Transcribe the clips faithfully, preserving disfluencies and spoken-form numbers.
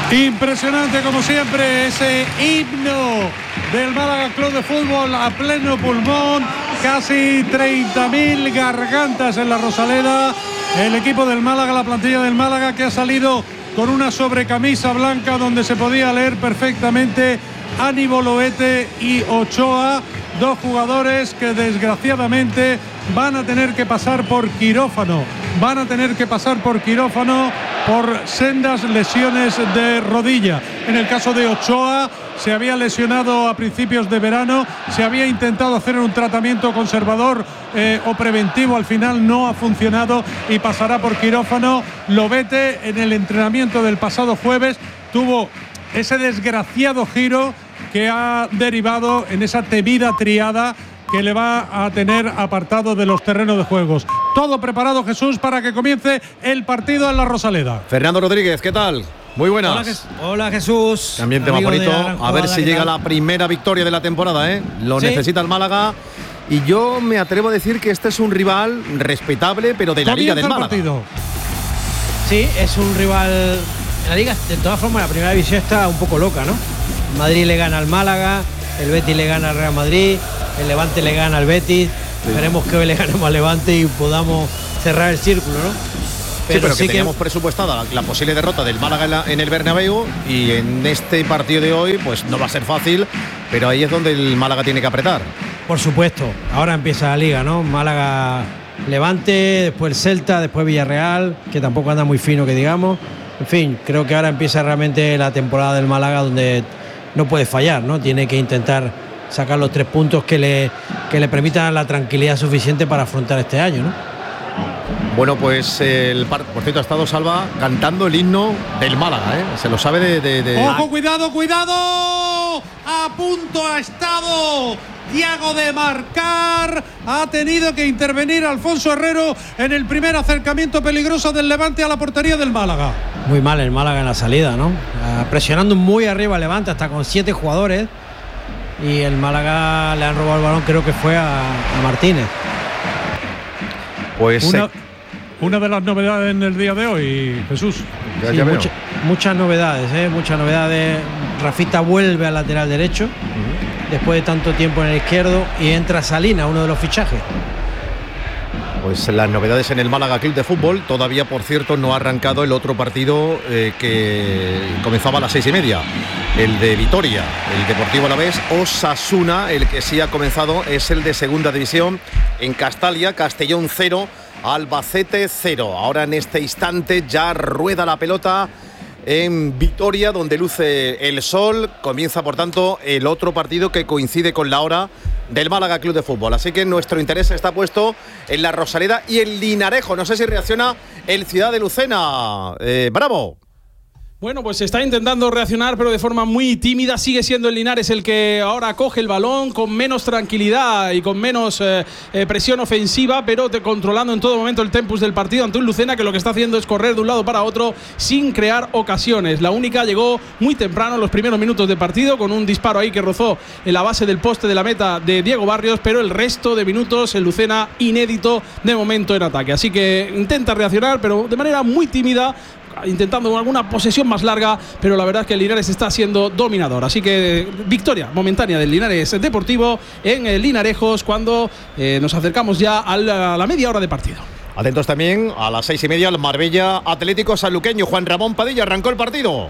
Impresionante como siempre ese himno del Málaga Club de Fútbol a pleno pulmón, casi treinta mil gargantas en la Rosaleda. El equipo del Málaga, la plantilla del Málaga, que ha salido con una sobrecamisa blanca donde se podía leer perfectamente Ani Boloete y Ochoa, dos jugadores que desgraciadamente van a tener que pasar por quirófano, van a tener que pasar por quirófano por sendas lesiones de rodilla. En el caso de Ochoa, se había lesionado a principios de verano, se había intentado hacer un tratamiento conservador eh, o preventivo, al final no ha funcionado y pasará por quirófano. Lobete, en el entrenamiento del pasado jueves, tuvo ese desgraciado giro que ha derivado en esa temida triada que le va a tener apartado de los terrenos de juegos. Todo preparado, Jesús, para que comience el partido en la Rosaleda. Fernando Rodríguez, ¿qué tal? Muy buenas. Hola, Jes- Hola Jesús. También tema bonito. A ver si llega la primera victoria de la temporada, ¿eh? Lo ¿Sí? necesita el Málaga. Y yo me atrevo a decir que este es un rival respetable, pero de la Liga del Málaga. Partido. Sí, es un rival en la Liga. De todas formas, la primera división está un poco loca, ¿no? Madrid le gana al Málaga, el Betis le gana al Real Madrid, el Levante le gana al Betis. Sí. Esperemos que hoy le ganemos al Levante y podamos cerrar el círculo, ¿no? Pero sí, pero sí que teníamos que... presupuestada la, la posible derrota del Málaga en, la, en el Bernabéu, y en este partido de hoy pues no va a ser fácil, pero ahí es donde el Málaga tiene que apretar. Por supuesto, ahora empieza la Liga, ¿no? Málaga, Levante, después el Celta, después Villarreal, que tampoco anda muy fino, que digamos. En fin, creo que ahora empieza realmente la temporada del Málaga, donde no puede fallar, ¿no? Tiene que intentar sacar los tres puntos que le, que le permitan la tranquilidad suficiente para afrontar este año, ¿no? Bueno, pues el par, por cierto, ha estado Salva cantando el himno del Málaga, ¿eh? Se lo sabe de, de, de... ¡Ojo, cuidado, cuidado! A punto ha estado Thiago de marcar. Ha tenido que intervenir Alfonso Herrero en el primer acercamiento peligroso del Levante a la portería del Málaga. Muy mal el Málaga en la salida, ¿no? Uh, presionando muy arriba el Levante, hasta con siete jugadores. Y el Málaga le han robado el balón, creo que fue a, a Martínez. Pues una, eh. una de las novedades en el día de hoy, Jesús. Ya, sí, ya mucha, muchas novedades, ¿eh? Muchas novedades. Rafita vuelve al lateral derecho, uh-huh, después de tanto tiempo en el izquierdo, y entra Salina, uno de los fichajes. Pues las novedades en el Málaga Club de Fútbol. Todavía, por cierto, no ha arrancado el otro partido eh, que comenzaba a las seis y media, el de Vitoria, el Deportivo Alavés Osasuna. El que sí ha comenzado es el de Segunda División en Castalia, Castellón cero, Albacete cero. Ahora en este instante ya rueda la pelota en Vitoria, donde luce el sol. Comienza, por tanto, el otro partido que coincide con la hora del Málaga Club de Fútbol. Así que nuestro interés está puesto en la Rosaleda y el Linarejo. No sé si reacciona el Ciudad de Lucena. Eh, ¡Bravo! Bueno, pues está intentando reaccionar, pero de forma muy tímida. Sigue siendo el Linares el que ahora coge el balón con menos tranquilidad y con menos eh, eh, presión ofensiva, pero te, controlando en todo momento el tempus del partido ante un Lucena que lo que está haciendo es correr de un lado para otro sin crear ocasiones. La única llegó muy temprano, en los primeros minutos de partido, con un disparo ahí que rozó en la base del poste de la meta de Diego Barrios, pero el resto de minutos el Lucena inédito de momento en ataque. Así que intenta reaccionar, pero de manera muy tímida, intentando alguna posesión más larga, pero la verdad es que el Linares está siendo dominador. Así que victoria momentánea del Linares Deportivo en el Linarejos, cuando eh, nos acercamos ya a la, a la media hora de partido. Atentos también a las seis y media, el Marbella Atlético Sanluqueño. Juan Ramón Padilla, arrancó el partido.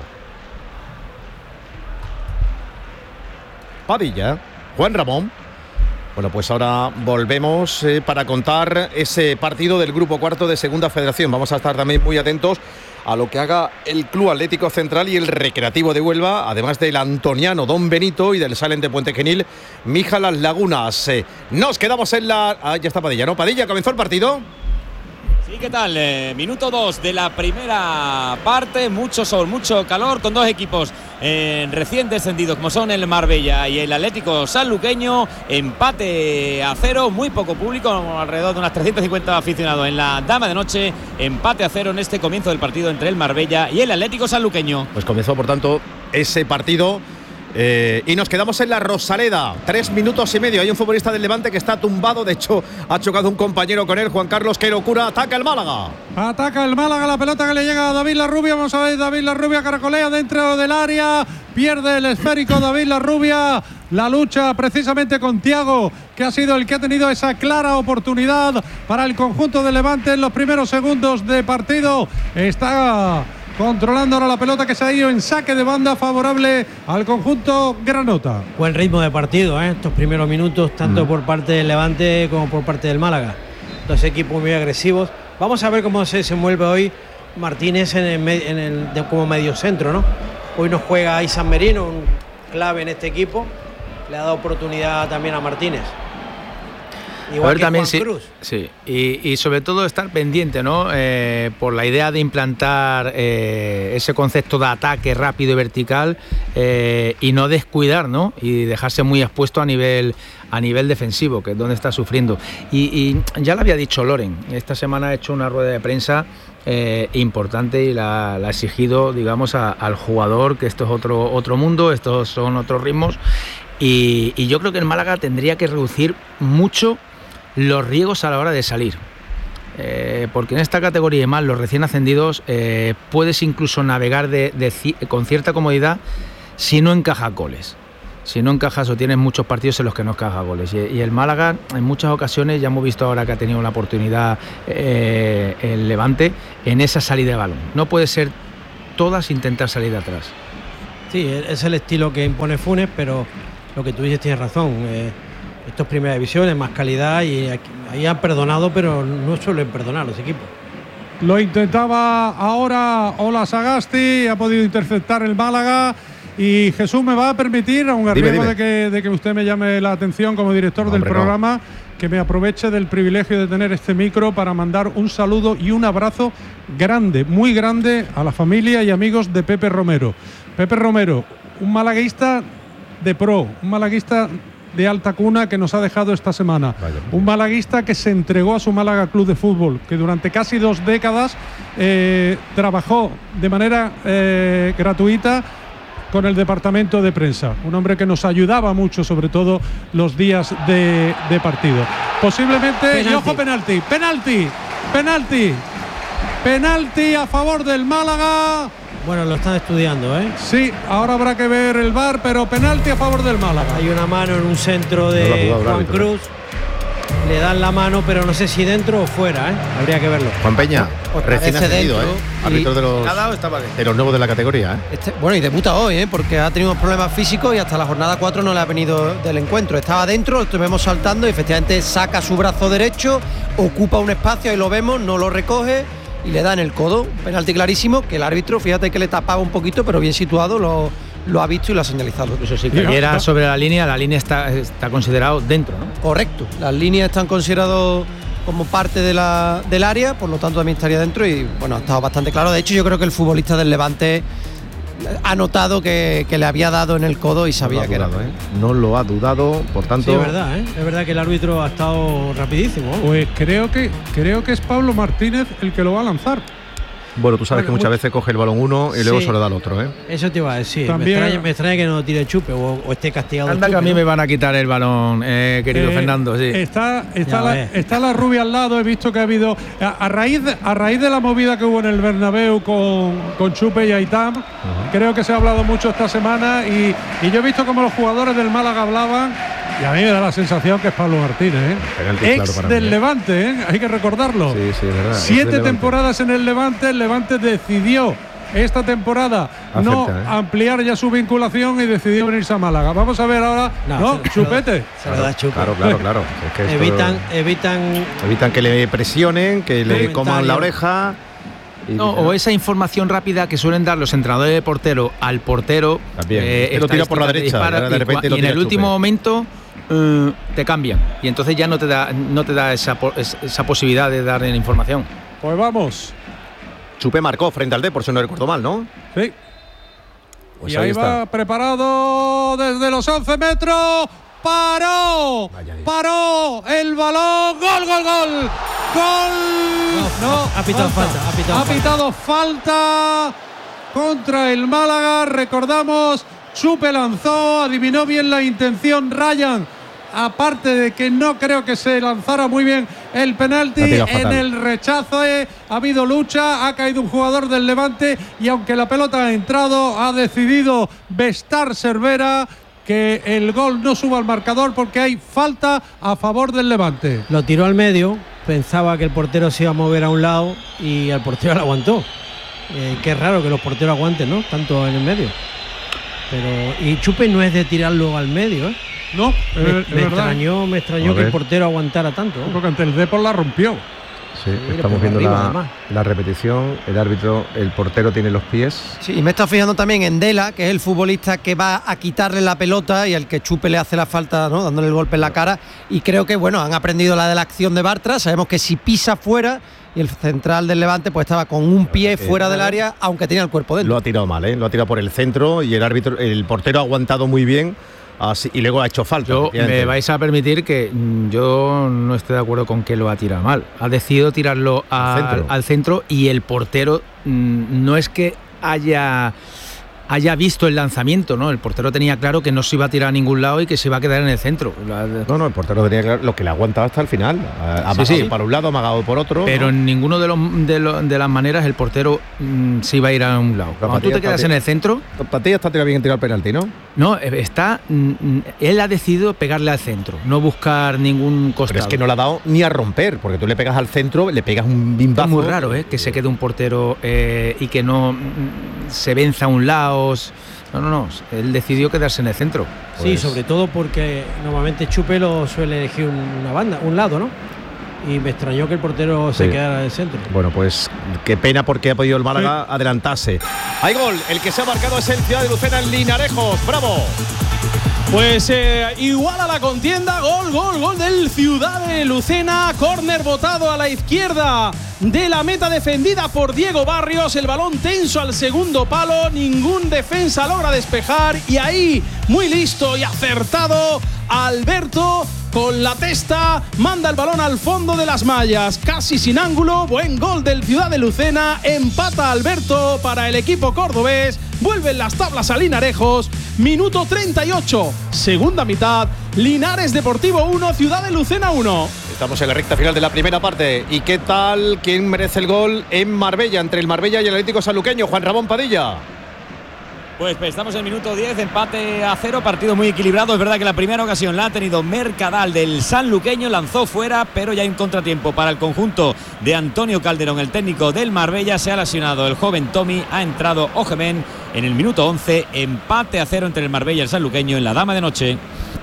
Padilla, Juan Ramón. Bueno, pues ahora volvemos eh, para contar ese partido del grupo cuarto de Segunda Federación. Vamos a estar también muy atentos a lo que haga el Club Atlético Central y el Recreativo de Huelva, además del Antoniano Don Benito y del Salem de Puente Genil, Mija Las Lagunas. Eh, nos quedamos en la... Ah, ya está Padilla, ¿no? Padilla, ¿comenzó el partido? Sí, ¿qué tal? Eh, minuto dos de la primera parte, mucho sol, mucho calor, con dos equipos eh, recién descendidos como son el Marbella y el Atlético Sanluqueño. Empate a cero, muy poco público, alrededor de unas trescientos cincuenta aficionados en la Dama de Noche. Empate a cero en este comienzo del partido entre el Marbella y el Atlético Sanluqueño. Pues comenzó, por tanto, ese partido Eh, y nos quedamos en la Rosaleda, tres minutos y medio. Hay un futbolista del Levante que está tumbado, de hecho ha chocado un compañero con él, Juan Carlos. ¡Qué locura! Ataca el Málaga. Ataca el Málaga, la pelota que le llega a David Larrubia. Vamos a ver, David Larrubia caracolea dentro del área, pierde el esférico David Larrubia. La lucha precisamente con Thiago, que ha sido el que ha tenido esa clara oportunidad para el conjunto de Levante en los primeros segundos de partido. Está controlando ahora la pelota, que se ha ido en saque de banda favorable al conjunto granota. Buen ritmo de partido, ¿eh? Estos primeros minutos, tanto mm. por parte del Levante como por parte del Málaga. Dos equipos muy agresivos. Vamos a ver cómo se desenvuelve hoy Martínez en el, en el, de, como medio centro, ¿no? Hoy nos juega Isan Merino, un clave en este equipo. Le ha dado oportunidad también a Martínez. Igual que también, Juan sí, Cruz. Sí, y, y sobre todo estar pendiente, ¿no? Eh, por la idea de implantar eh, ese concepto de ataque rápido y vertical, eh, y no descuidar, ¿no? Y dejarse muy expuesto a nivel a nivel defensivo, que es donde está sufriendo. Y, y ya lo había dicho Loren, esta semana ha hecho una rueda de prensa eh, importante y la, la ha exigido, digamos, a, al jugador, que esto es otro, otro mundo, estos son otros ritmos. Y, y yo creo que el Málaga tendría que reducir mucho los riesgos a la hora de salir, eh, porque en esta categoría y más los recién ascendidos eh, puedes incluso navegar de, de, con cierta comodidad si no encaja goles, si no encajas o tienes muchos partidos en los que no encaja goles, y, y el Málaga en muchas ocasiones, ya hemos visto ahora que ha tenido la oportunidad eh, el Levante en esa salida de balón, no puede ser todas intentar salir de atrás. Sí, es el estilo que impone Funes, pero lo que tú dices tienes razón. Eh, Esto es primera división, es más calidad, y aquí, ahí han perdonado, pero no suelen perdonar los equipos. Lo intentaba ahora Ola Sagasti, ha podido interceptar el Málaga. Y Jesús me va a permitir, aun a riesgo de que, de que usted me llame la atención como director no, del hombre, programa, no. que me aproveche del privilegio de tener este micro para mandar un saludo y un abrazo grande, muy grande, a la familia y amigos de Pepe Romero. Pepe Romero, un malaguista de pro, un malaguista de alta cuna que nos ha dejado esta semana. Vaya. Un malaguista que se entregó a su Málaga Club de Fútbol, que durante casi dos décadas eh, trabajó de manera eh, gratuita con el departamento de prensa. Un hombre que nos ayudaba mucho, sobre todo los días de, de partido. Posiblemente, penalti. Y ojo, penalti, penalti, penalti, penalti a favor del Málaga. Bueno, lo están estudiando, ¿eh? Sí, ahora habrá que ver el V A R, pero penalti a favor del Málaga. Hay una mano en un centro de no Juan Cruz. Le dan la mano, pero no sé si dentro o fuera, ¿eh? Habría que verlo. Juan Peña, o, recién ascendido, ¿eh? Árbitro de los, de los nuevos de la categoría, ¿eh? Este, bueno, y debuta hoy, ¿eh? Porque ha tenido problemas físicos y hasta la jornada cuatro no le ha venido del encuentro. Estaba dentro, lo estuvimos saltando y efectivamente saca su brazo derecho, ocupa un espacio, ahí lo vemos, no lo recoge y le da en el codo. Un penalti clarísimo que el árbitro, fíjate que le tapaba un poquito, pero bien situado, lo, lo ha visto y lo ha señalizado. Eso sí, que cayera no, sobre la línea, la línea está, está considerado dentro, ¿no? Correcto, las líneas están consideradas como parte de la, del área, por lo tanto también estaría dentro y bueno, ha estado bastante claro. De hecho, yo creo que el futbolista del Levante ha notado que, que le había dado en el codo y sabía no que dudado, era. ¿eh? No lo ha dudado, por tanto. Sí, es verdad, ¿eh? Es verdad que el árbitro ha estado rapidísimo. Pues creo que creo que es Pablo Martínez el que lo va a lanzar. Bueno, tú sabes que muchas veces coge el balón uno y luego sí, se lo da al otro, ¿eh? Eso te iba a decir. También, me, extraña, me extraña que no tire Chupe o, o esté castigado. Anda, Chupe, que a mí ¿no? me van a quitar el balón, eh, querido eh, Fernando. Sí. Está, está, la, está la rubia al lado. He visto que ha habido. A, a, raíz, de, a raíz de la movida que hubo en el Bernabéu con, con Chupe y Aitam, uh-huh. creo que se ha hablado mucho esta semana. Y, y yo he visto como los jugadores del Málaga hablaban. Y a mí me da la sensación que es Pablo Martínez, ¿eh? Ex claro del mí, ¿eh? Levante, ¿eh? Hay que recordarlo. Sí, sí, es verdad. Siete temporadas en el Levante. El Levante decidió esta temporada Acepta, no ¿eh? ampliar ya su vinculación y decidió venirse a Málaga. Vamos a ver ahora. No, no se, Chupete. Se lo da Chupe. Claro, claro, claro. Es que evitan, evitan, evitan que le presionen, que le coman la oreja. No, o esa información rápida que suelen dar los entrenadores de portero al portero. También. Eh, lo tira por la derecha. Dispara, de repente y, lo y en el último momento uh, te cambian. Y entonces ya no te da, no te da esa, esa posibilidad de dar la información. Pues vamos. Chupe marcó frente al D, por si no recuerdo mal, ¿no? Sí. Pues y ahí, ahí va preparado desde los once metros. ¡Paró! ¡Paró! El balón. ¡Gol, gol, gol! ¡Gol! No, no ha pitado falta. falta. Ha pitado, ha pitado falta. falta contra el Málaga. Recordamos, Chupe lanzó, adivinó bien la intención Ryan, aparte de que no creo que se lanzara muy bien el penalti. En el rechazo eh, ha habido lucha, ha caído un jugador del Levante y aunque la pelota ha entrado, ha decidido Bestar Cervera que el gol no suba al marcador porque hay falta a favor del Levante. Lo tiró al medio, pensaba que el portero se iba a mover a un lado y el portero lo aguantó. Eh, qué raro que los porteros aguanten, ¿no? Tanto en el medio. Pero y Chupe no es de tirarlo al medio, ¿eh? No, me, es, me es extrañó, me extrañó que el portero aguantara tanto, ¿eh? Porque ante el Depor la rompió. Sí, sí, estamos viendo la, la repetición. El árbitro, el portero tiene los pies. Sí, y me está fijando también en Dela, que es el futbolista que va a quitarle la pelota y al que Chupe le hace la falta, ¿no? Dándole el golpe en la cara. Y creo que, bueno, han aprendido la de la acción de Bartra. Sabemos que si pisa fuera, y el central del Levante pues estaba con un pie eh, fuera del área, aunque tenía el cuerpo dentro. Lo ha tirado mal, ¿eh? Lo ha tirado por el centro y el árbitro, el portero ha aguantado muy bien. Así, y luego ha hecho falta. Yo, me vais a permitir que yo no estoy de acuerdo con que lo ha tirado mal. Ha decidido tirarlo a, al, centro. al centro y el portero mmm, no es que haya haya visto el lanzamiento, ¿no? El portero tenía claro que no se iba a tirar a ningún lado y que se iba a quedar en el centro. No, no, el portero tenía claro lo que le ha aguantado hasta el final. Ha amagado sí, sí. para un lado, amagado por otro. Pero ¿no? en ninguno de, los, de, lo, de las maneras el portero mmm, se iba a ir a un lado. Cuando tú te quedas en el centro... Para ti está bien tirar el penalti, ¿no? No, está... Mmm, él ha decidido pegarle al centro, no buscar ningún costado. Pero es que no le ha dado ni a romper, porque tú le pegas al centro, le pegas un bimbazo. Es muy raro, ¿eh? Que se quede un portero eh, y que no mmm, se venza a un lado... No, no, no, él decidió quedarse en el centro. Sí, pues... sobre todo porque normalmente Chupe lo suele elegir una banda, un lado, ¿no? Y me extrañó que el portero sí. se quedara en el centro. Bueno, pues qué pena porque ha podido el Málaga sí. adelantarse. Hay gol, el que se ha marcado es el Ciudad de Lucena en Linarejos, ¡bravo! Pues eh, igual a la contienda, gol, gol, gol del Ciudad de Lucena, córner botado a la izquierda de la meta defendida por Diego Barrios, el balón tenso al segundo palo, ningún defensa logra despejar y ahí, muy listo y acertado, Alberto con la testa manda el balón al fondo de las mallas, casi sin ángulo, buen gol del Ciudad de Lucena, empata Alberto para el equipo cordobés, vuelven las tablas a Linarejos, minuto treinta y ocho, segunda mitad, Linares Deportivo uno, Ciudad de Lucena uno. Estamos en la recta final de la primera parte. ¿Y qué tal? ¿Quién merece el gol en Marbella? Entre el Marbella y el Atlético Sanluqueño. Juan Ramón Padilla. Pues estamos en el minuto diez, empate a cero, partido muy equilibrado. Es verdad que la primera ocasión la ha tenido Mercadal del sanluqueño, lanzó fuera, pero ya hay un contratiempo para el conjunto de Antonio Calderón, el técnico del Marbella. Se ha lesionado el joven Tommy, ha entrado Ojemen en el minuto once, empate a cero entre el Marbella y el sanluqueño en la Dama de Noche.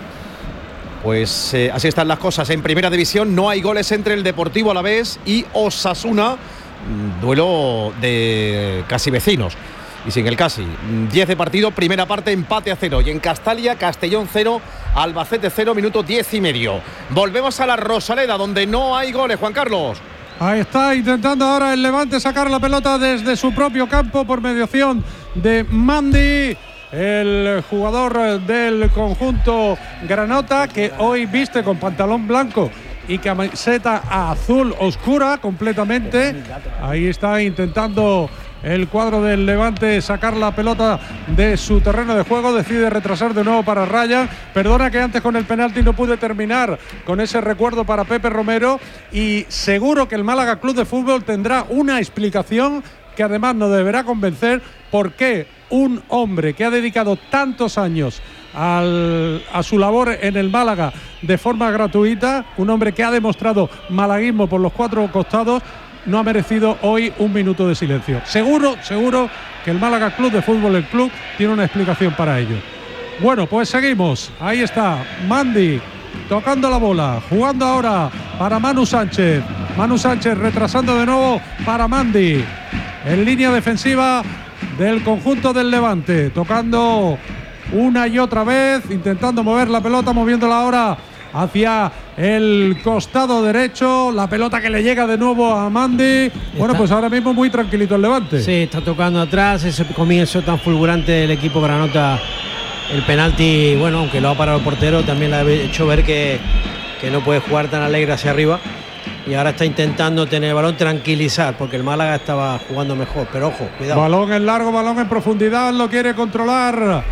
Pues eh, así están las cosas. En primera división no hay goles entre el Deportivo Alavés y Osasuna. Duelo de casi vecinos. Y sin el casi. diez de partido, primera parte, empate a cero. Y en Castalia, Castellón cero, Albacete cero, minuto diez y medio. Volvemos a la Rosaleda, donde no hay goles, Juan Carlos. Ahí está intentando ahora el Levante sacar la pelota desde su propio campo por mediación de Mandi, el jugador del conjunto granota, que hoy viste con pantalón blanco y camiseta azul oscura completamente. Ahí está intentando el cuadro del Levante sacar la pelota de su terreno de juego, decide retrasar de nuevo para Ryan. Perdona que antes con el penalti no pude terminar con ese recuerdo para Pepe Romero, y seguro que el Málaga Club de Fútbol tendrá una explicación que además nos deberá convencer por qué un hombre que ha dedicado tantos años al, a su labor en el Málaga de forma gratuita, un hombre que ha demostrado malaguismo por los cuatro costados, no ha merecido hoy un minuto de silencio. Seguro, seguro que el Málaga Club de Fútbol, el club, tiene una explicación para ello. Bueno, pues seguimos. Ahí está Mandi tocando la bola, jugando ahora para Manu Sánchez. Manu Sánchez retrasando de nuevo para Mandi. En línea defensiva del conjunto del Levante, tocando una y otra vez, intentando mover la pelota, moviéndola ahora hacia el costado derecho, la pelota que le llega de nuevo a Mandi. Bueno, pues ahora mismo muy tranquilito el Levante. Sí, está tocando atrás, ese comienzo tan fulgurante del equipo granota. El penalti, bueno, aunque lo ha parado el portero, también le ha hecho ver que, que no puede jugar tan alegre hacia arriba. Y ahora está intentando tener el balón, tranquilizar, porque el Málaga estaba jugando mejor. Pero ojo, cuidado. Balón en largo, balón en profundidad, lo quiere controlar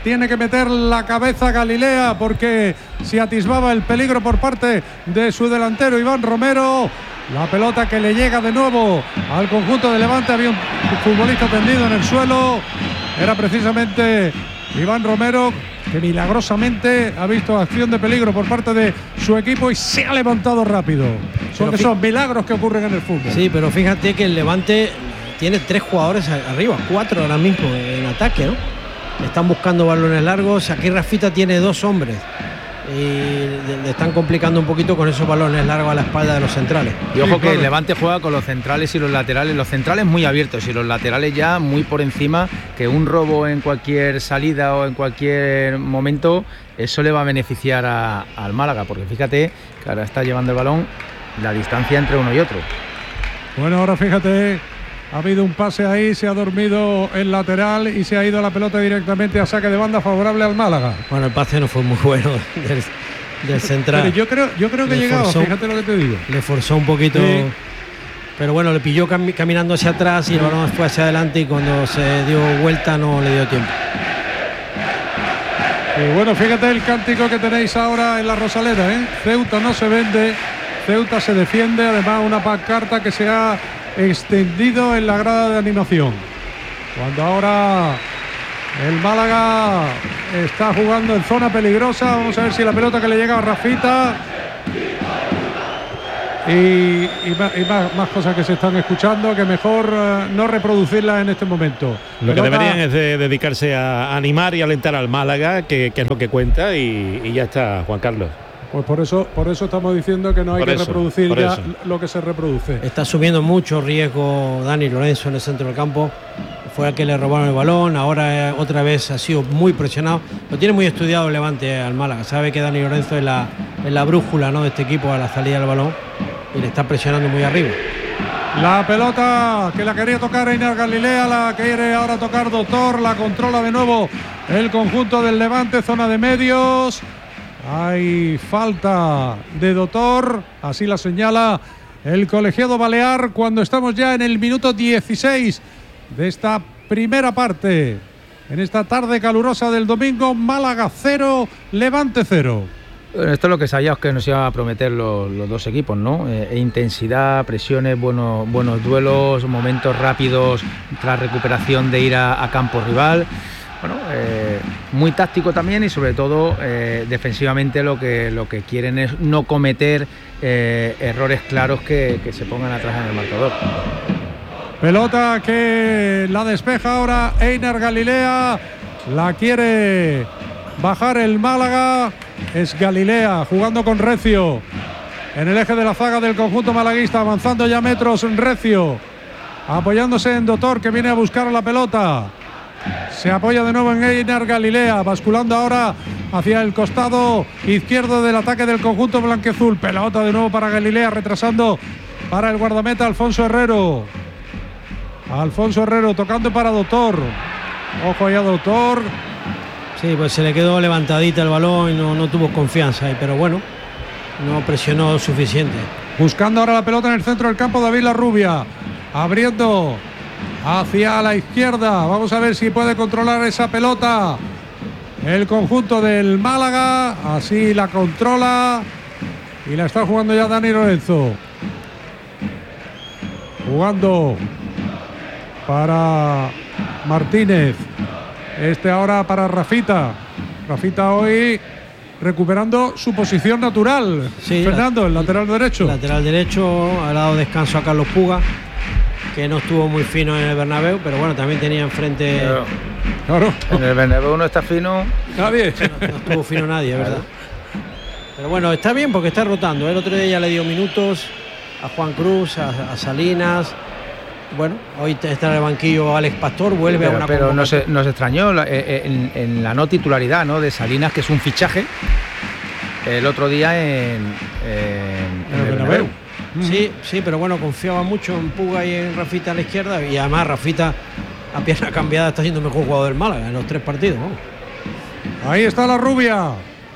tiene que meter la cabeza Galilea porque se atisbaba el peligro por parte de su delantero Iván Romero. La pelota que le llega de nuevo al conjunto de Levante. Había un futbolista tendido en el suelo. Era precisamente Iván Romero, que milagrosamente ha visto acción de peligro por parte de su equipo y se ha levantado rápido. Son esos milagros que ocurren en el fútbol. Sí, pero fíjate que el Levante tiene tres jugadores arriba, cuatro ahora mismo en ataque, ¿no? Están buscando balones largos. Aquí Rafita tiene dos hombres y le están complicando un poquito con esos balones largos a la espalda de los centrales. Y ojo que el Levante juega con los centrales y los laterales, los centrales muy abiertos y los laterales ya muy por encima, que un robo en cualquier salida o en cualquier momento, eso le va a beneficiar a, al Málaga, porque fíjate que ahora está llevando el balón la distancia entre uno y otro. Bueno, ahora fíjate, ha habido un pase ahí, se ha dormido el lateral y se ha ido la pelota directamente a saque de banda favorable al Málaga. Bueno, el pase no fue muy bueno del, del central. Pero yo creo, yo creo que llegaba, forzó, fíjate lo que te digo. Le forzó un poquito, sí. Pero bueno, le pilló cam caminando hacia atrás y el balón fue hacia adelante y cuando se dio vuelta no le dio tiempo. Y bueno, fíjate el cántico que tenéis ahora en la Rosaleda, ¿eh? Ceuta no se vende, Ceuta se defiende, además una pancarta que se ha extendido en la grada de animación. Cuando ahora el Málaga está jugando en zona peligrosa, vamos a ver si la pelota que le llega a Rafita y, y, más, y más, más cosas que se están escuchando, que mejor uh, no reproducirlas en este momento. Lo pelota, que deberían es de dedicarse a animar y alentar al Málaga, que, que es lo que cuenta, y, y ya está, Juan Carlos. Pues por eso, por eso estamos diciendo que no hay por que eso, reproducir ya eso. lo que se reproduce. Está asumiendo mucho riesgo Dani Lorenzo en el centro del campo. Fue al que le robaron el balón, ahora eh, otra vez ha sido muy presionado. Lo tiene muy estudiado el Levante al Málaga. Sabe que Dani Lorenzo es la, es la brújula, ¿no?, de este equipo a la salida del balón y le está presionando muy arriba. La pelota que la quería tocar Einar Galilea, la quiere ahora tocar Doctor, la controla de nuevo el conjunto del Levante, zona de medios. Hay falta de Doctor, así la señala el colegiado balear cuando estamos ya en el minuto dieciséis de esta primera parte. En esta tarde calurosa del domingo, Málaga cero, Levante cero. Bueno, esto es lo que sabíamos que nos iban a prometer los, los dos equipos, ¿no? Eh, intensidad, presiones, buenos, buenos duelos, momentos rápidos tras recuperación de ir a, a campo rival. Bueno, eh, muy táctico también y sobre todo eh, defensivamente lo que, lo que quieren es no cometer eh, errores claros que, que se pongan atrás en el marcador. Pelota que la despeja ahora Einar Galilea, la quiere bajar el Málaga, es Galilea jugando con Recio en el eje de la zaga del conjunto malaguista, avanzando ya metros Recio, apoyándose en Doctor que viene a buscar la pelota. Se apoya de nuevo en Einar Galilea, basculando ahora hacia el costado izquierdo del ataque del conjunto blanqueazul. Pelota de nuevo para Galilea, retrasando para el guardameta Alfonso Herrero. Alfonso Herrero tocando para Doctor. Ojo allá, Doctor. Sí, pues se le quedó levantadita el balón y no, no tuvo confianza ahí, pero bueno, no presionó suficiente. Buscando ahora la pelota en el centro del campo, David Larrubia, abriendo hacia la izquierda. Vamos a ver si puede controlar esa pelota el conjunto del Málaga. Así la controla y la está jugando ya Dani Lorenzo. Jugando para Martínez. Este ahora para Rafita. Rafita hoy recuperando su posición natural. Sí, Fernando, el lateral derecho. El lateral derecho ha dado descanso a Carlos Puga, que no estuvo muy fino en el Bernabéu, pero bueno, también tenía enfrente... Claro. Claro. En el Bernabéu no está fino nadie. No, no estuvo fino nadie, ¿verdad? Pero bueno, está bien porque está rotando. El otro día ya le dio minutos a Juan Cruz, a, a Salinas. Bueno, hoy está en el banquillo Alex Pastor, vuelve pero, a una... Pero nos, nos extrañó la, en, en la no titularidad, ¿no?, de Salinas, que es un fichaje, el otro día en, en, en el Bernabéu. Sí, sí, pero bueno, confiaba mucho en Puga y en Rafita a la izquierda, y además Rafita a pierna cambiada está siendo el mejor jugador del Málaga en los tres partidos, ¿no? Ahí está la Rubia.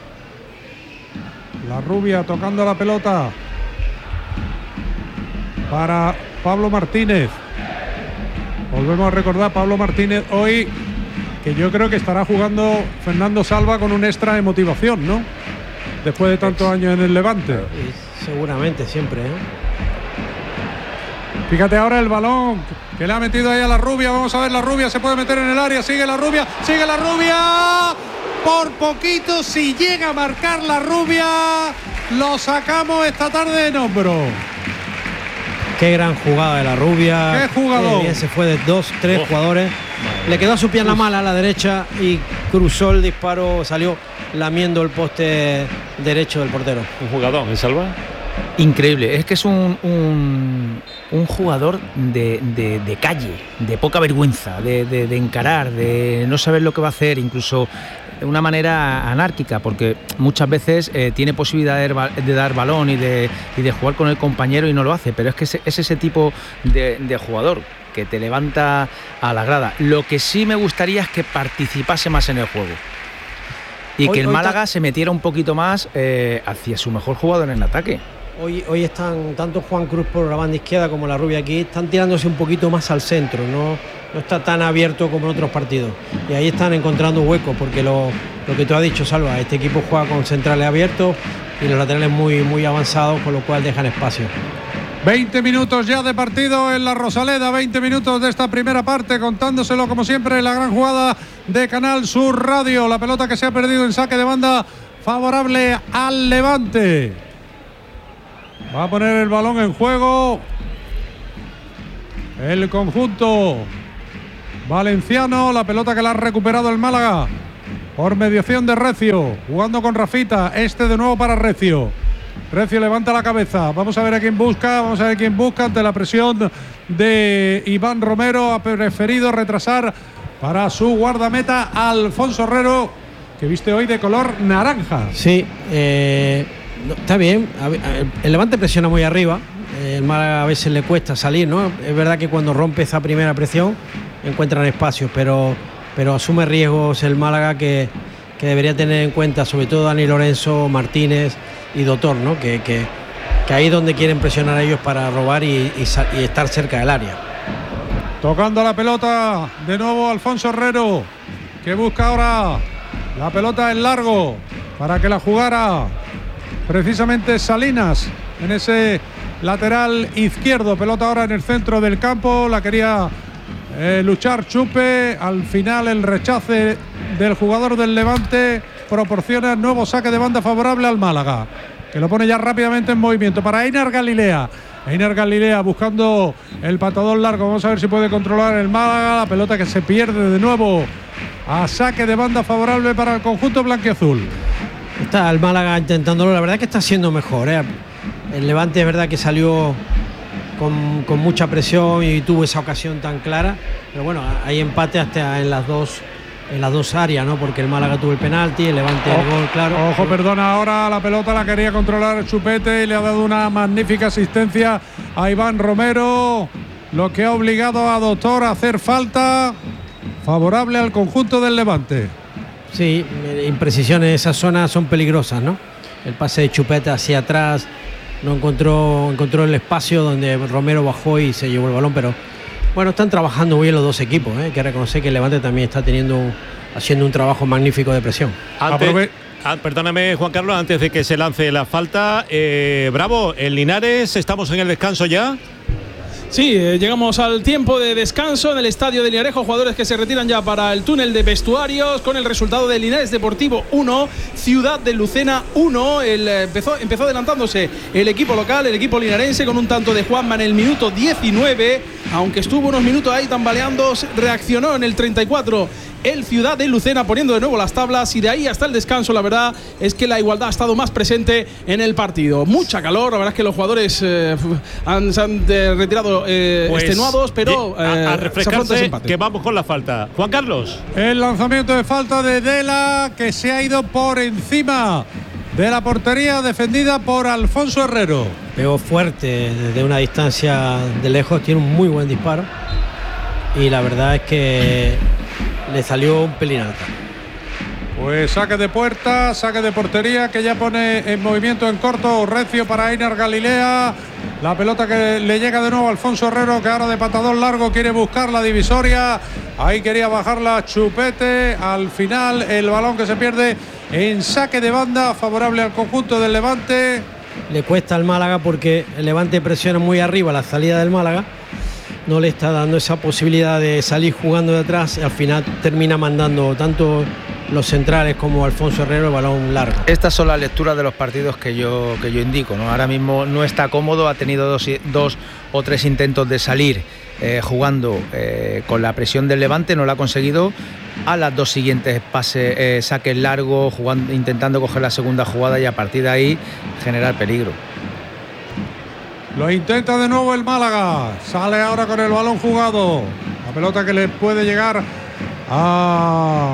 La Rubia tocando la pelota para Pablo Martínez. Volvemos a recordar, Pablo Martínez hoy que yo creo que estará jugando Fernando Salva con un extra de motivación, ¿no? Después de tantos años en el Levante. Sí, seguramente, siempre, ¿eh? Fíjate ahora el balón que le ha metido ahí a la Rubia. Vamos a ver, la Rubia se puede meter en el área. Sigue la Rubia, sigue la Rubia. Por poquito, si llega a marcar la Rubia, lo sacamos esta tarde en hombro. Qué gran jugada de la Rubia. Qué jugador. Qué bien se fue de dos, tres Oh. jugadores. Le quedó a su pierna mala a la derecha y cruzó el disparo, salió lamiendo el poste derecho del portero. Un jugador, ¿me Salva? Increíble, es que es un, un, un jugador de, de, de calle, de poca vergüenza, de, de, de encarar, de no saber lo que va a hacer, incluso de una manera anárquica, porque muchas veces eh, tiene posibilidad de, de dar balón y de, y de jugar con el compañero y no lo hace, pero es que es, es ese tipo de, de jugador que te levanta a la grada. Lo que sí me gustaría es que participase más en el juego y Hoy- que el hoy Málaga ta- se metiera un poquito más eh, hacia su mejor jugador en ataque. Hoy, hoy están tanto Juan Cruz por la banda izquierda como la Rubia aquí, están tirándose un poquito más al centro, no, no está tan abierto como en otros partidos. Y ahí están encontrando huecos, porque lo, lo que tú has dicho, Salva, este equipo juega con centrales abiertos y los laterales muy, muy avanzados, con lo cual dejan espacio. veinte minutos ya de partido en la Rosaleda, veinte minutos de esta primera parte, contándoselo como siempre la gran jugada de Canal Sur Radio. La pelota que se ha perdido en saque de banda favorable al Levante. Va a poner el balón en juego el conjunto valenciano. La pelota que la ha recuperado el Málaga por mediación de Recio, jugando con Rafita. Este de nuevo para Recio. Recio levanta la cabeza. Vamos a ver a quién busca. Vamos a ver quién busca ante la presión de Iván Romero. Ha preferido retrasar para su guardameta Alfonso Herrero, que viste hoy de color naranja. Sí, eh, no, está bien. A ver, el Levante presiona muy arriba. El Málaga a veces le cuesta salir, ¿no? Es verdad que cuando rompe esa primera presión encuentran espacios, pero, pero asume riesgos el Málaga que, que debería tener en cuenta, sobre todo Dani Lorenzo, Martínez y Doctor, ¿no? Que, que, que ahí es donde quieren presionar a ellos para robar y, y, y estar cerca del área. Tocando la pelota de nuevo Alfonso Herrero, que busca ahora la pelota en largo para que la jugara precisamente Salinas en ese lateral izquierdo. Pelota ahora en el centro del campo, la quería eh, luchar Chupe. Al final el rechace del jugador del Levante proporciona nuevo saque de banda favorable al Málaga, que lo pone ya rápidamente en movimiento para Einar Galilea. Einar Galilea buscando el patadón largo. Vamos a ver si puede controlar el Málaga. La pelota que se pierde de nuevo a saque de banda favorable para el conjunto blanquiazul. Está el Málaga intentándolo, la verdad que está siendo mejor, ¿eh? El Levante es verdad que salió con, con mucha presión y tuvo esa ocasión tan clara, pero bueno, hay empate hasta en las dos en las dos áreas, ¿no? Porque el Málaga tuvo el penalti, el Levante el gol, claro. Ojo, perdona, ahora la pelota la quería controlar el Chupete y le ha dado una magnífica asistencia a Iván Romero, lo que ha obligado a Doctor a hacer falta favorable al conjunto del Levante. Sí, imprecisiones en esa zona son peligrosas, ¿no? El pase de Chupete hacia atrás, no encontró, encontró el espacio donde Romero bajó y se llevó el balón, pero bueno, están trabajando muy bien los dos equipos, ¿eh? Hay que reconocer que el Levante también está teniendo un, haciendo un trabajo magnífico de presión. Antes, ah, perdóname, Juan Carlos, antes de que se lance la falta, eh, bravo, en Linares, estamos en el descanso ya. Sí, eh, llegamos al tiempo de descanso en el estadio de Linarejo. Jugadores que se retiran ya para el túnel de vestuarios con el resultado de Linares Deportivo uno, Ciudad de Lucena uno. El, eh, empezó, empezó adelantándose el equipo local, el equipo linarense, con un tanto de Juanma en el minuto diecinueve. Aunque estuvo unos minutos ahí tambaleando, reaccionó en el treinta y cuatro. El Ciudad de Lucena poniendo de nuevo las tablas, y de ahí hasta el descanso la verdad es que la igualdad ha estado más presente en el partido. Mucha calor, la verdad es que los jugadores eh, han, se han eh, retirado eh, pues, extenuados, pero eh, a, a se refrescarse, afronta ese empate. que vamos con la falta. Juan Carlos. El lanzamiento de falta de Dela, que se ha ido por encima de la portería defendida por Alfonso Herrero. Pegó fuerte desde una distancia de lejos, tiene un muy buen disparo y la verdad es que le salió un pelín alta. Pues saque de puerta, saque de portería, que ya pone en movimiento en corto Recio para Einar Galilea. La pelota que le llega de nuevo a Alfonso Herrero, que ahora de patadón largo quiere buscar la divisoria Ahí quería bajarla Chupete. Al final el balón que se pierde en saque de banda favorable al conjunto del Levante. Le cuesta al Málaga porque el Levante presiona muy arriba la salida del Málaga. No le está dando esa posibilidad de salir jugando de atrás y al final termina mandando tanto los centrales como Alfonso Herrero el balón largo. Estas son las lecturas de los partidos que yo, que yo indico, ¿no? Ahora mismo no está cómodo, ha tenido dos, dos o tres intentos de salir eh, jugando eh, con la presión del Levante, no lo ha conseguido. A las dos siguientes pases, eh, saques largos, jugando, intentando coger la segunda jugada y a partir de ahí generar peligro. Lo intenta de nuevo el Málaga. Sale ahora con el balón jugado. La pelota que le puede llegar a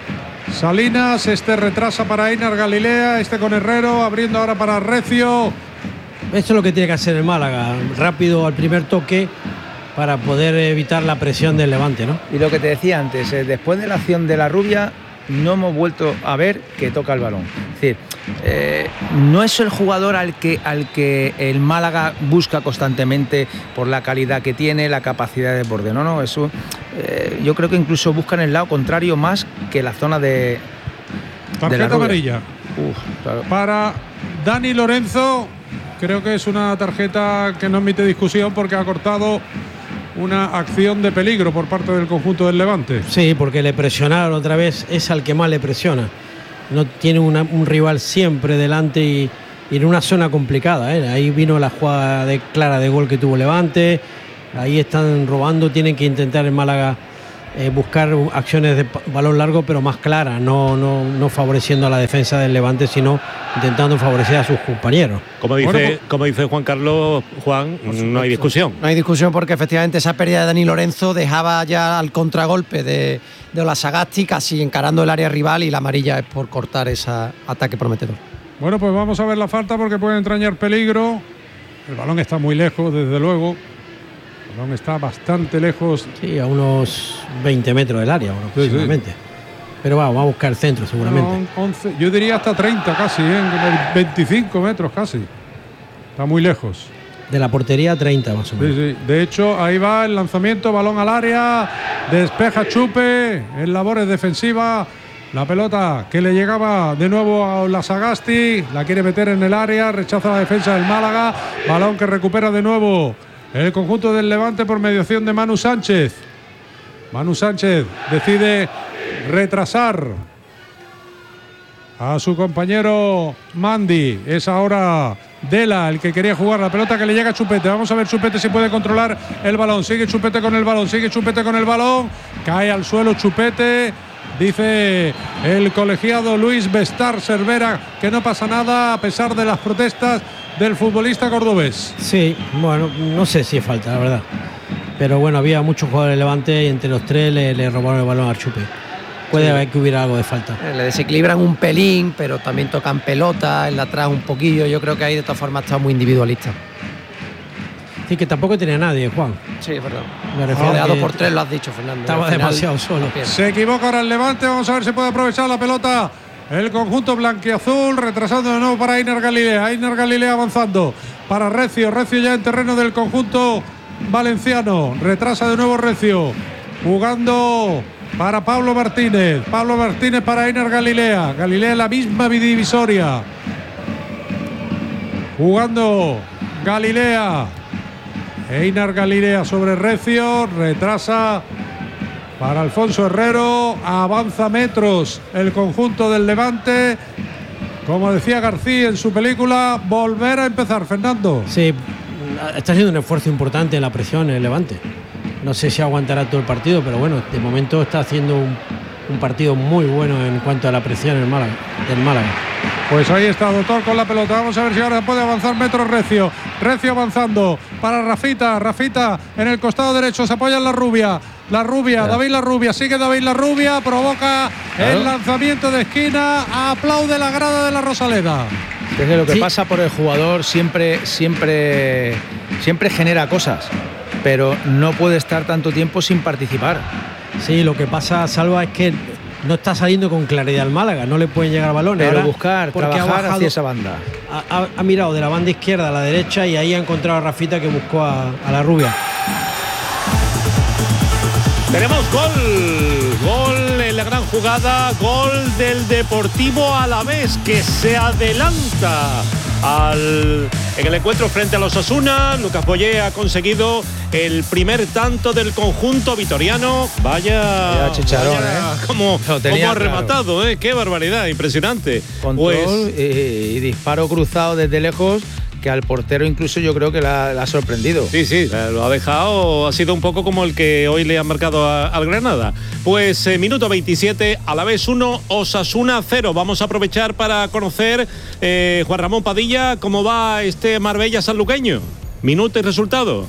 Salinas. Este retrasa para Einar Galilea. Este con Herrero. Abriendo ahora para Recio. Esto es lo que tiene que hacer el Málaga. Rápido al primer toque para poder evitar la presión del Levante, ¿no? Y lo que te decía antes, eh, después de la acción de la Rubia, no hemos vuelto a ver que toca el balón. Es decir, eh, no es el jugador al que, al que el Málaga busca constantemente por la calidad que tiene, la capacidad de borde. No, no, eso eh, yo creo que incluso buscan el lado contrario más que la zona de, tarjeta de la Rubia. Amarilla. Uf, claro. Para Dani Lorenzo, creo que es una tarjeta que no admite discusión porque ha cortado una acción de peligro por parte del conjunto del Levante. Sí, porque le presionaron otra vez, es al que más le presiona. No tiene una, un rival siempre delante y, y en una zona complicada, ¿eh? Ahí vino la jugada de, clara de gol que tuvo Levante, ahí están robando, tienen que intentar en Málaga eh, buscar acciones de balón largo pero más claras, no, no, no favoreciendo a la defensa del Levante, sino intentando favorecer a sus compañeros. Como dice, Bueno, pues, como dice Juan Carlos, Juan, no hay discusión. No hay discusión porque efectivamente esa pérdida de Dani Lorenzo dejaba ya al contragolpe de, de Olasagasti casi encarando el área rival y la amarilla es por cortar ese ataque prometedor. Bueno, pues vamos a ver la falta porque puede entrañar peligro. El balón está muy lejos, desde luego. El balón está bastante lejos. Sí, a unos veinte metros del área, bueno, aproximadamente. Sí, sí. Pero va, va a buscar el centro seguramente. No, once, yo diría hasta treinta casi, ¿eh? veinticinco metros casi. Está muy lejos. De la portería treinta más o menos. Sí, sí. De hecho, ahí va el lanzamiento, balón al área, despeja Chupe en labores defensivas. La pelota que le llegaba de nuevo a Olasagasti, la quiere meter en el área, rechaza la defensa del Málaga. Balón que recupera de nuevo el conjunto del Levante por mediación de Manu Sánchez. Manu Sánchez decide retrasar a su compañero Mandi. Es ahora Dela el que quería jugar. La pelota que le llega a Chupete. Vamos a ver Chupete si puede controlar el balón. Sigue Chupete con el balón. Sigue Chupete con el balón. Cae al suelo Chupete. Dice el colegiado Luis Bestar Cervera que no pasa nada a pesar de las protestas del futbolista cordobés. Sí, bueno, no sé si es falta, la verdad. Pero bueno, había muchos jugadores de Levante y entre los tres le, le robaron el balón a Chupe. Puede sí. haber que hubiera algo de falta. Le desequilibran un pelín, pero también tocan pelota, en la atrás un poquillo. Yo creo que ahí de todas formas está muy individualista. Sí, que tampoco tenía nadie, Juan. Sí, es verdad. Me refiero rodeado a que por tres, lo has dicho, Fernando. Estaba demasiado solo. Se equivoca ahora el Levante. Vamos a ver si puede aprovechar la pelota el conjunto blanquiazul, retrasando de nuevo para Einar Galilea. Einar Galilea avanzando para Recio. Recio ya en terreno del conjunto valenciano. Retrasa de nuevo Recio. Jugando para Pablo Martínez. Pablo Martínez para Einar Galilea. Galilea en la misma divisoria. Jugando Galilea. Einar Galilea sobre Recio. Retrasa para Alfonso Herrero. Avanza metros el conjunto del Levante. Como decía García en su película, volver a empezar, Fernando. Sí, está haciendo un esfuerzo importante en la presión en el Levante. No sé si aguantará todo el partido, pero bueno, de momento está haciendo un, un partido muy bueno en cuanto a la presión en el Málaga, del Málaga. Pues ahí está, doctor, con la pelota. Vamos a ver si ahora puede avanzar metros Recio. Recio avanzando para Rafita. Rafita en el costado derecho, se apoya en la Rubia. La Rubia, claro. David La Rubia, sigue David La Rubia, provoca claro. el lanzamiento de esquina, aplaude la grada de la Rosaleda. Desde lo que sí. pasa por el jugador siempre, siempre, siempre genera cosas, pero no puede estar tanto tiempo sin participar. Sí, lo que pasa, Salva, es que no está saliendo con claridad al Málaga, no le pueden llegar balones. Pero ahora, buscar, trabajar bajado, hacia esa banda. Ha, ha, ha mirado de la banda izquierda a la derecha y ahí ha encontrado a Rafita que buscó a, a La Rubia. Tenemos gol, gol en la gran jugada, gol del Deportivo Alavés que se adelanta al, en el encuentro frente a los Osasuna. Lucas Boyé ha conseguido el primer tanto del conjunto vitoriano. Vaya, vaya chicharrón, vaya, ¿eh? Como, como ha claro. rematado, ¿eh? Qué barbaridad, impresionante. Control Pues, y, y disparo cruzado desde lejos, que al portero incluso yo creo que la, la ha sorprendido. Sí, sí, lo ha dejado, ha sido un poco como el que hoy le han marcado a, al Granada. Pues eh, minuto veintisiete, Alavés uno, Osasuna cero. Vamos a aprovechar para conocer, eh, Juan Ramón Padilla, cómo va este Marbella sanluqueño. Minuto y resultado.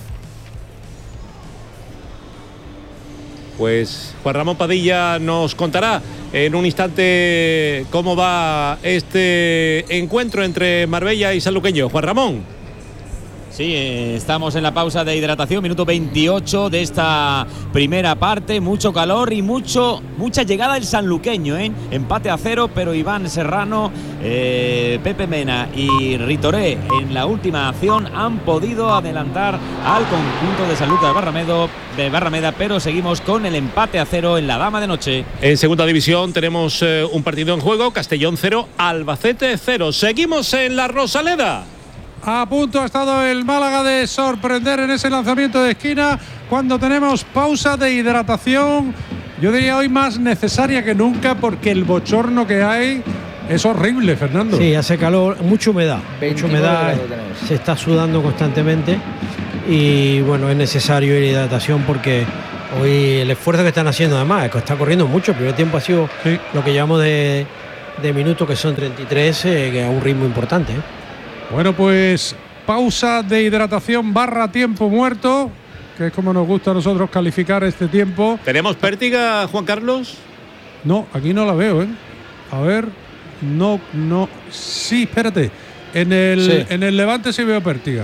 Pues Juan Ramón Padilla nos contará en un instante cómo va este encuentro entre Marbella y sanluqueño. Juan Ramón. Sí, eh, estamos en la pausa de hidratación, minuto veintiocho de esta primera parte, mucho calor y mucho mucha llegada del sanluqueño, ¿eh? Empate a cero, pero Iván Serrano, eh, Pepe Mena y Ritoré en la última acción han podido adelantar al conjunto de Sanlúcar de Barrameda, de Barrameda, pero seguimos con el empate a cero en la Dama de Noche. En segunda división tenemos eh, un partido en juego, Castellón cero, Albacete cero. Seguimos en la Rosaleda. A punto ha estado el Málaga de sorprender en ese lanzamiento de esquina cuando tenemos pausa de hidratación. Yo diría hoy más necesaria que nunca porque el bochorno que hay es horrible, Fernando. Sí, hace calor, mucha humedad. Mucha humedad, se está sudando constantemente y bueno, es necesario ir a hidratación porque hoy el esfuerzo que están haciendo además es que está corriendo mucho. El primer tiempo ha sido sí. lo que llevamos de, de minutos, que son treinta y tres, eh, que a un ritmo importante, ¿eh? Bueno, pues pausa de hidratación barra tiempo muerto, que es como nos gusta a nosotros calificar este tiempo. ¿Tenemos pértiga, Juan Carlos? No, aquí no la veo, ¿eh? A ver, no, no. Sí, espérate. En el, sí. en el Levante sí veo pértiga.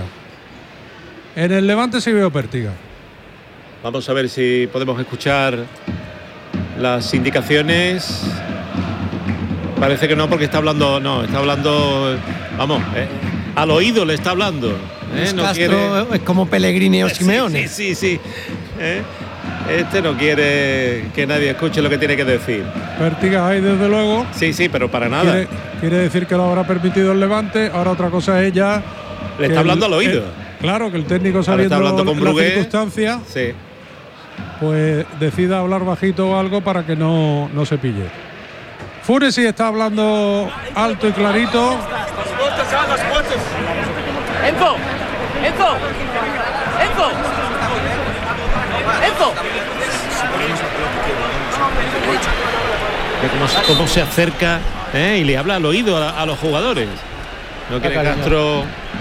En el Levante sí veo pértiga. Vamos a ver si podemos escuchar las indicaciones. Parece que no, porque está hablando, no, está hablando, vamos, eh, al oído le está hablando. Eh, no quiere... es como Pellegrini o Simeone. Sí, sí, sí. sí. Eh, este no quiere que nadie escuche lo que tiene que decir. Pértiga hay, desde luego. Sí, sí, pero para nada. Quiere, quiere decir que lo habrá permitido el Levante. Ahora otra cosa es ya. Le está hablando el, al oído. El, claro, que el técnico sabiendo la circunstancia, sí. pues decida hablar bajito o algo para que no, no se pille. Funes sí está hablando alto y clarito. Enzo, Enzo, Enzo, Enzo. Cómo, cómo se acerca, ¿eh? Y le habla al oído a, a los jugadores. No quiere Castro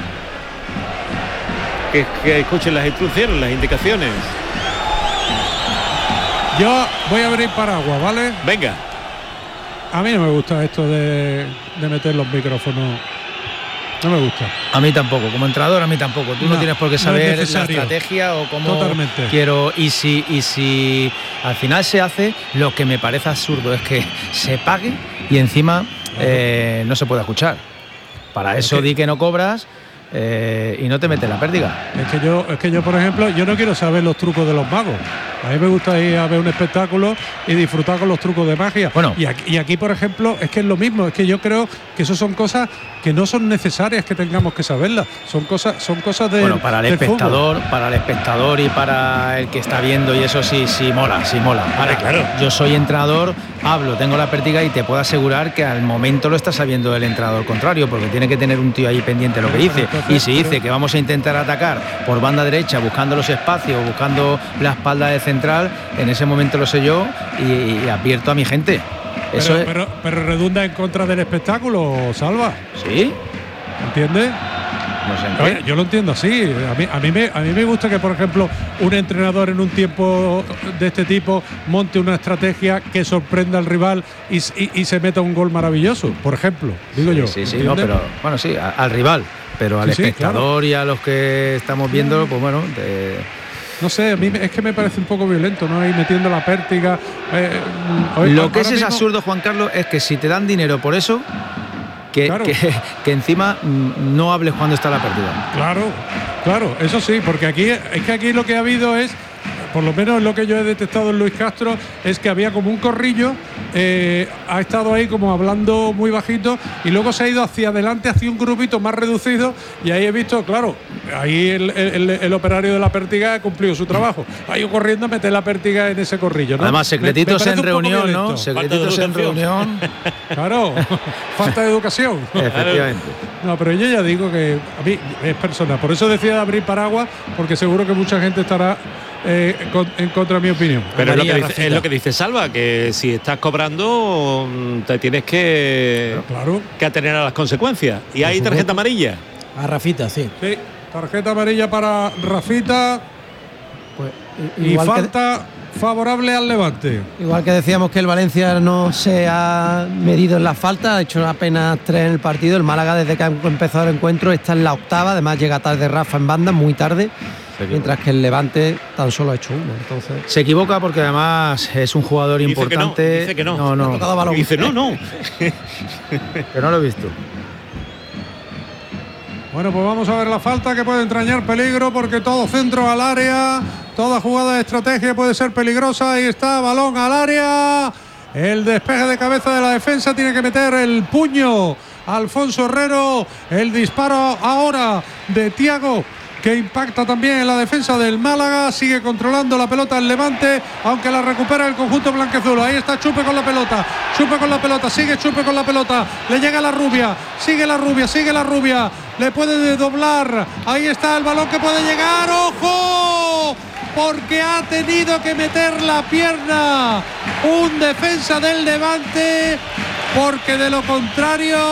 que, que escuchen las instrucciones, las indicaciones. Yo voy a abrir paraguas, ¿vale? Venga. A mí no me gusta esto de, de meter los micrófonos. No me gusta. A mí tampoco, como entrenador a mí tampoco. Tú no, no tienes por qué saber no la estrategia o cómo Totalmente. quiero. Y si, y si al final se hace, lo que me parece absurdo es que se pague y encima eh, no se pueda escuchar. Para eso di que no cobras. Eh, y no te metes la pérdida. Es que yo, es que yo, por ejemplo, yo no quiero saber los trucos de los magos. A mí me gusta ir a ver un espectáculo y disfrutar con los trucos de magia. Bueno. Y aquí, y aquí, por ejemplo, es que es lo mismo. Es que yo creo que eso son cosas que no son necesarias que tengamos que saberlas. Son cosas, son cosas de. Bueno, para el espectador, fútbol. para el espectador y para el que está viendo y eso sí, sí mola, sí mola. Ahora, claro. Yo soy entrenador, hablo, tengo la pérdida y te puedo asegurar que al momento lo está sabiendo el entrenador contrario, porque tiene que tener un tío ahí pendiente de lo que dice. Y si dice que vamos a intentar atacar por banda derecha, buscando los espacios, buscando la espalda de central, en ese momento lo sé yo y, y advierto a mi gente. Pero, Eso es... pero, pero redunda en contra del espectáculo, Salva. ¿Sí? ¿Entiendes? No sé. Oye, yo lo entiendo así. A mí, a, mí me, a mí me gusta que, por ejemplo, un entrenador en un tiempo de este tipo monte una estrategia que sorprenda al rival y, y, y se meta un gol maravilloso, por ejemplo, digo sí, yo. Sí, sí, no, pero bueno, sí, a, al rival, pero al sí, espectador sí, claro. Y a los que estamos viendo, pues bueno. De... No sé, a mí es que me parece un poco violento, ¿no? Ahí metiendo la pértiga. Eh, hoy, Lo que es, mismo... es absurdo, Juan Carlos, es que si te dan dinero por eso, que, claro. que, que encima no hables cuando está la pérdida. Claro, claro, eso sí, porque aquí es que aquí lo que ha habido es, por lo menos lo que yo he detectado en Luis Castro es que había como un corrillo, eh, ha estado ahí como hablando muy bajito y luego se ha ido hacia adelante hacia un grupito más reducido y ahí he visto, claro, ahí el, el, el operario de la pértiga ha cumplido su trabajo, ha ido corriendo a meter la pértiga en ese corrillo, ¿no? Además, secretitos me, me en reunión, ¿no? Secretitos en reunión. Claro, falta de educación. Efectivamente. No, pero yo ya digo que a mí es personal, por eso decía de abrir paraguas, porque seguro que mucha gente estará eh, con, en contra de mi opinión. Pero es lo, que dice, es lo que dice Salva, que si estás cobrando te tienes que, claro, que atener a las consecuencias. Y hay tarjeta amarilla. A Rafita, sí. Sí, tarjeta amarilla para Rafita. Pues, y falta que, favorable al Levante. Igual que decíamos que el Valencia no se ha medido en la falta, ha hecho apenas tres en el partido. El Málaga, desde que ha empezado el encuentro, está en la octava. Además, llega tarde Rafa en banda, muy tarde. Mientras que el Levante tan solo ha hecho uno. Entonces se equivoca porque además es un jugador dice importante. Dice que no. No, no. no. Dice no, no. Que no lo he visto. Bueno, pues vamos a ver la falta, que puede entrañar peligro porque todo centro al área, toda jugada de estrategia puede ser peligrosa. Ahí está, balón al área. El despeje de cabeza de la defensa, tiene que meter el puño Alfonso Herrero. El disparo ahora de Thiago, que impacta también en la defensa del Málaga. Sigue controlando la pelota el Levante, aunque la recupera el conjunto blanqueazul. Ahí está Chupe con la pelota, Chupe con la pelota, sigue Chupe con la pelota, le llega la rubia, sigue la rubia, sigue la rubia, le puede doblar. Ahí está el balón que puede llegar, ¡ojo! Porque ha tenido que meter la pierna un defensa del Levante, porque de lo contrario